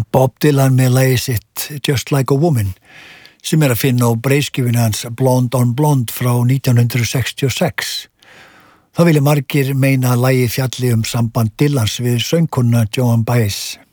Bob Dylan með lagið sitt Just Like a Woman sem að finna á breiðskífunni hans Blonde on Blonde frá 1966. Þá vilja margir meina að lagið fjalli samband Dylans við söngkonuna Joan Baez.